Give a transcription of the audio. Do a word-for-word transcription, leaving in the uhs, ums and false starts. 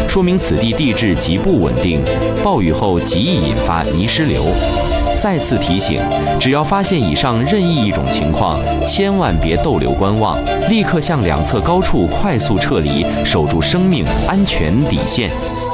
说明此地地质极不稳定，暴雨后极易引发泥石流。再次提醒，只要发现以上任意一种情况，千万别逗留观望，立刻向两侧高处快速撤离，守住生命安全底线。